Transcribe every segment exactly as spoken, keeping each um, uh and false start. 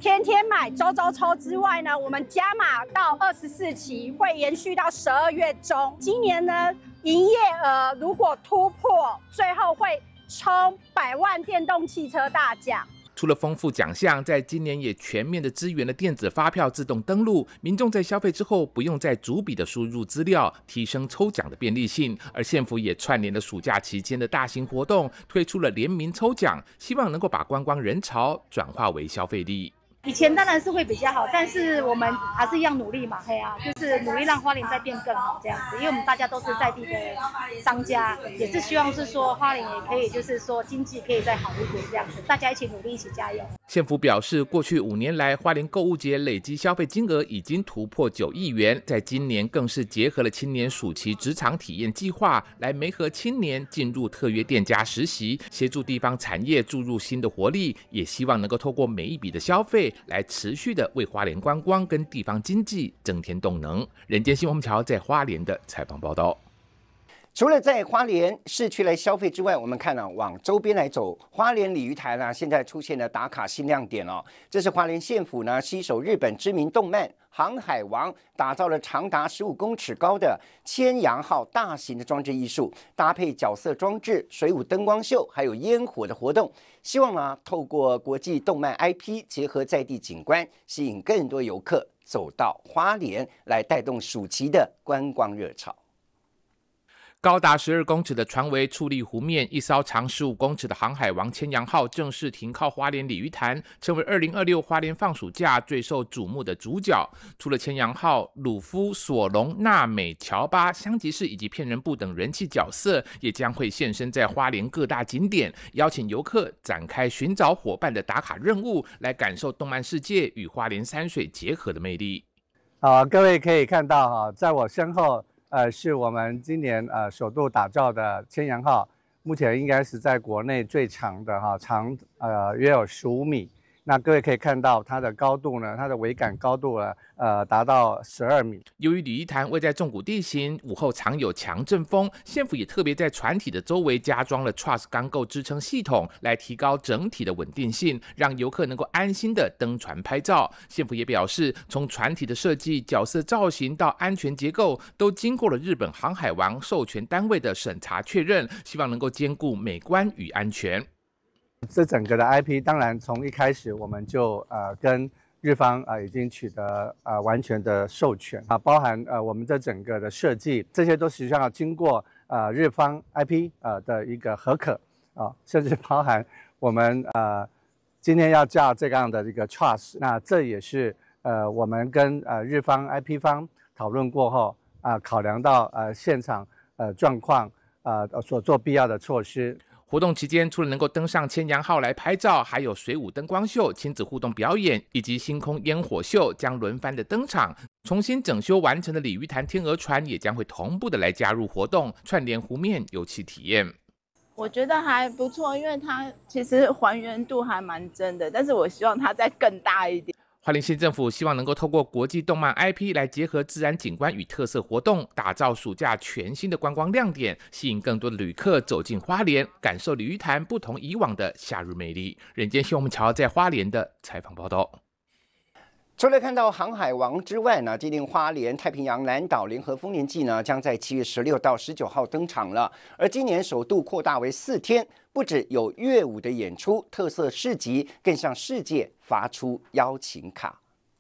天天买、周周抽之外呢，我们加码到二十四期，会延续到十二月中。今年呢，营业额如果突破，最后会冲百万电动汽车大奖。 除了丰富奖项，在今年也全面的支援了电子发票自动登录，民众在消费之后不用再逐笔的输入资料，提升抽奖的便利性。而县府也串联了暑假期间的大型活动，推出了联名抽奖，希望能够把观光人潮转化为消费力。 以前当然是会比较好，但是我们还是一样努力嘛，嘿啊，就是努力让花莲再变更好这样子，因为我们大家都是在地的商家，也是希望是说花莲也可以就是说经济可以再好一点这样子，大家一起努力一起加油。 县府表示，过去五年来，花莲购物节累积消费金额已经突破九亿元，在今年更是结合了青年暑期职场体验计划，来媒合青年进入特约店家实习，协助地方产业注入新的活力，也希望能够透过每一笔的消费，来持续的为花莲观光跟地方经济增添动能。人间新闻桥在花莲的采访报道。 除了在花莲市区来消费之外，我们看啊，往周边来走，花莲鲤鱼潭呢、啊，现在出现了打卡新亮点哦。这是花莲县府呢，携手日本知名动漫《航海王》，打造了长达十五公尺高的千阳号大型的装置艺术，搭配角色装置、水舞灯光秀，还有烟火的活动。希望呢，透过国际动漫 I P 结合在地景观，吸引更多游客走到花莲，来带动暑期的观光热潮。 高达十二公尺的船桅矗立湖面，一艘长十五公尺的航海王千阳号正式停靠花莲鲤鱼潭，成为二零二六花莲放暑假最受瞩目的主角。除了千阳号，鲁夫、索隆、娜美、乔巴、香吉士以及骗人部等人气角色，也将会现身在花莲各大景点，邀请游客展开寻找伙伴的打卡任务，来感受动漫世界与花莲山水结合的魅力。 好，各位可以看到哈，在我身后。呃，是我们今年呃首度打造的千阳号，目前应该是在国内最长的哈，长呃约有十五米。那各位可以看到它的高度呢，它的桅杆高度呢，呃，达到十二米。 由于鲤鱼潭位在重谷地形，午后常有强阵风，县府也特别在船体的周围加装了 truss 钢构支撑系统，来提高整体的稳定性，让游客能够安心的登船拍照。县府也表示，从船体的设计、角色造型到安全结构，都经过了日本航海王授权单位的审查确认，希望能够兼顾美观与安全。 这整个的 I P 当然从一开始我们就呃跟日方呃已经取得呃完全的授权啊，包含呃我们这整个的设计，这些都实际上要经过呃日方 I P 呃的一个核可啊，甚至包含我们呃今天要架这样的一个 truss， 那这也是呃我们跟呃日方 I P 方讨论过后啊、呃，考量到呃现场呃状况呃所做必要的措施。 活动期间，除了能够登上千阳号来拍照，还有水舞灯光秀、亲子互动表演以及星空烟火秀将轮番的登场。重新整修完成的鲤鱼潭天鹅船也将会同步的来加入活动，串联湖面游憩体验。 我觉得还不错，因为它其实还原度还蛮真的，但是我希望它再更大一点。 花莲县政府希望能够透过国际动漫 I P 来结合自然景观与特色活动，打造暑假全新的观光亮点，吸引更多的旅客走进花莲，感受鲤鱼潭不同以往的夏日美丽。人间新闻桥在花莲的采访报道。 除了看到航海王之外呢，今年花莲太平洋南岛联合丰年祭呢，将在七月十六到十九号登场了。而今年首度扩大为四天，不只有乐舞的演出、特色市集，更向世界发出邀请卡。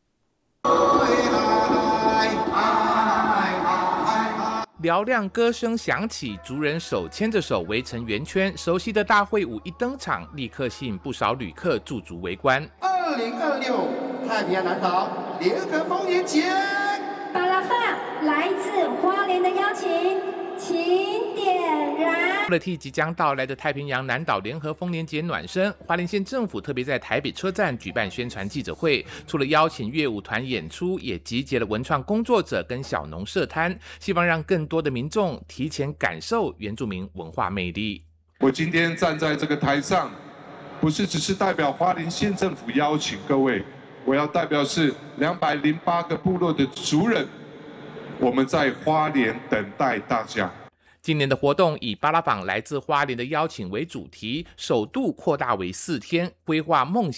嘹亮歌声响起，族人手牵着手围成圆圈，熟悉的大会舞一登场，立刻吸引不少旅客驻足围观。 二零二六太平洋南岛联合丰年节， 巴拉发来自花莲的邀请，请点燃。 为了替即将到来的太平洋南岛联合丰年节暖身，花莲县政府特别在台北车站举办宣传记者会，除了邀请乐舞团演出，也集结了文创工作者跟小农社摊，希望让更多的民众提前感受原住民文化魅力。 我今天站在这个台上，不是只是代表花莲县政府邀请各位，我要代表是两百零八个部落的族人，我们在花莲等待大家。 今年的活动以巴拉访来自花莲的邀请为主题，首度扩大为四天，规划梦想、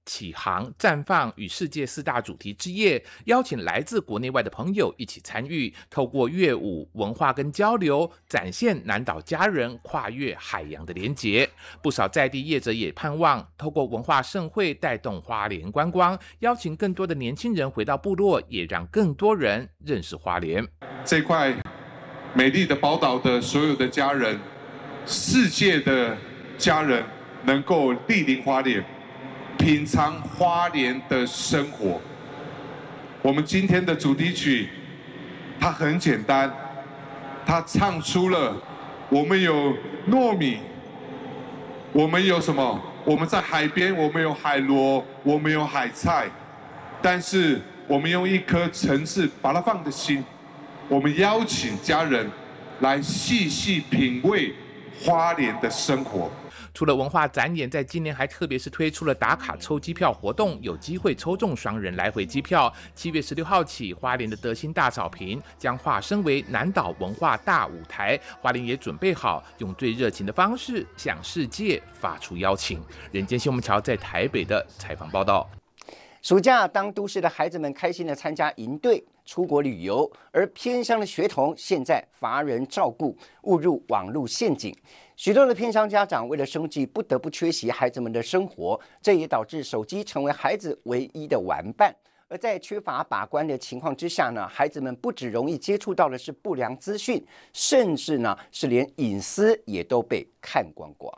启航、绽放与世界四大主题之夜，邀请来自国内外的朋友一起参与，透过乐舞、文化跟交流，展现南岛家人跨越海洋的连结。不少在地业者也盼望透过文化盛会带动花莲观光，邀请更多的年轻人回到部落，也让更多人认识花莲。 这块美丽的宝岛的所有的家人，世界的家人能够莅临花莲，品尝花莲的生活。我们今天的主题曲，它很简单，它唱出了我们有糯米，我们有什么？我们在海边，我们有海螺，我们有海菜，但是我们用一颗诚挚把它放的心，我们邀请家人来细细品味花莲的生活。 除了文化展演，在今年还特别是推出了打卡抽机票活动，有机会抽中双人来回机票。七月十六号起，花莲的德兴大草坪将化身为南岛文化大舞台，花莲也准备好用最热情的方式向世界发出邀请。人间新闻桥在台北的采访报道。 暑假，当都市的孩子们开心地参加营队、出国旅游，而偏乡的学童现在乏人照顾，误入网络陷阱。许多的偏乡家长为了生计，不得不缺席孩子们的生活，这也导致手机成为孩子唯一的玩伴。而在缺乏把关的情况之下呢，孩子们不只容易接触到的是不良资讯，甚至呢是连隐私也都被看光光。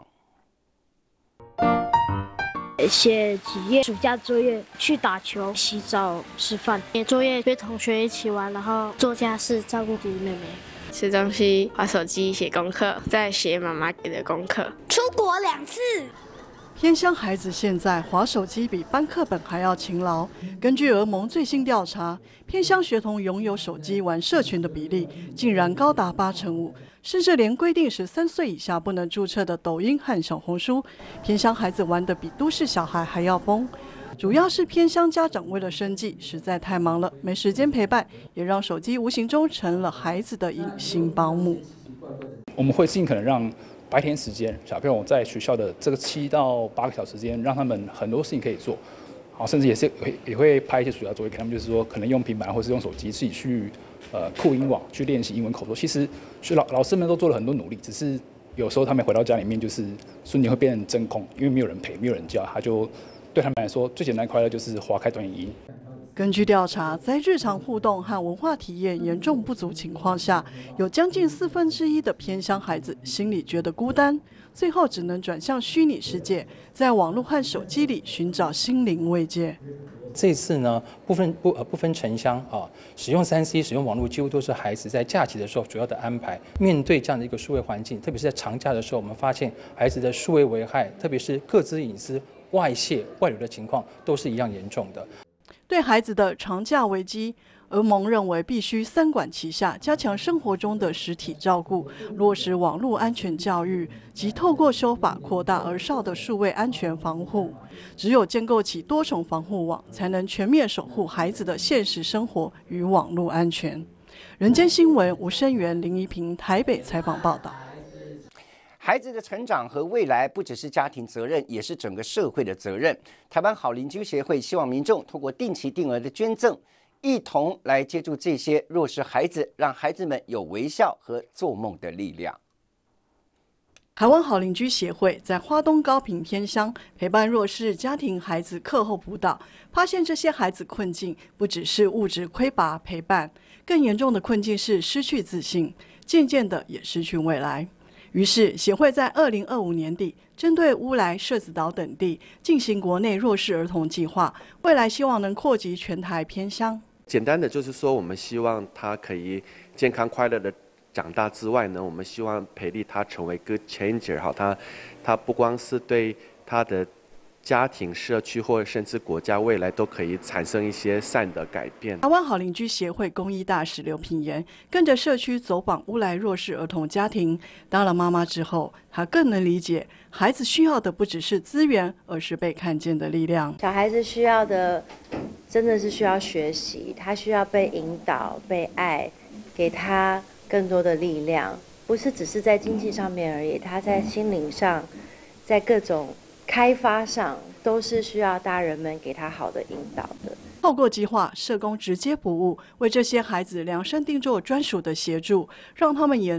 写几页暑假作业，去打球、洗澡、吃饭。写作业跟同学一起玩，然后做家事、照顾弟弟妹妹。 吃东西、玩手机、写功课，再写妈妈给的功课。 出国两次。 偏乡孩子现在滑手机比翻课本还要勤劳。根据俄盟最新调查，偏乡学童拥有手机玩社群的比例竟然高达八成五，甚至连规定十三岁以下不能注册的抖音和小红书，偏乡孩子玩得比都市小孩还要疯。主要是偏乡家长为了生计实在太忙了，没时间陪伴，也让手机无形中成了孩子的隐形保姆。 我们会尽可能让白天时间，小朋友在学校的这个七到八个小时时间，让他们很多事情可以做，好，甚至也是也会拍一些暑假作业给他们，就是说可能用平板或是用手机自己去呃酷英网去练习英文口说。其实学老老师们都做了很多努力，只是有时候他们回到家里面就是瞬间会变成真空，因为没有人陪，没有人教，他就对他们来说最简单快乐就是滑开短影音。 根据调查，在日常互动和文化体验严重不足情况下，有将近四分之一的偏乡孩子心里觉得孤单，最后只能转向虚拟世界，在网络和手机里寻找心灵慰藉。 这次呢，不分不呃不分城乡啊，使用三 C、使用网络几乎都是孩子在假期的时候主要的安排。面对这样的一个数位环境，特别是在长假的时候，我们发现孩子的数位危害，特别是个资隐私外泄、外流的情况，都是一样严重的。 对孩子的长假危机，俄盟认为必须三管齐下，加强生活中的实体照顾，落实网络安全教育，及透过修法扩大儿少的数位安全防护。只有建构起多重防护网，才能全面守护孩子的现实生活与网络安全。人间新闻吴声源、林怡平台北采访报道。 孩子的成长和未来不只是家庭责任，也是整个社会的责任。台湾好邻居协会希望民众透过定期定额的捐赠，一同来接住这些弱势孩子，让孩子们有微笑和做梦的力量。 台湾好邻居协会在花东高屏偏乡陪伴弱势家庭孩子课后辅导，发现这些孩子困境不只是物质匮乏陪伴，更严重的困境是失去自信，渐渐的也失去未来。于是，协会在二零二五年底，针对乌来、社子岛等地进行国内弱势儿童计划，未来希望能扩及全台偏乡。 简单的就是说，我们希望他可以健康快乐的长大之外呢，我们希望培力他成为 good changer， 好，他他不光是对他的家庭、社区或甚至国家未来都可以产生一些善的改变。 台湾好邻居协会公益大使刘品言跟着社区走访乌来弱势儿童家庭，当了妈妈之后，她更能理解孩子需要的不只是资源，而是被看见的力量。 小孩子需要的真的是需要学习，他需要被引导、被爱，给他更多的力量，不是只是在经济上面而已，他在心灵上，在各种开发上都是需要大人们给他好的引导的。 透过计划，社工直接服务，为这些孩子量身定做专属的协助，让他们也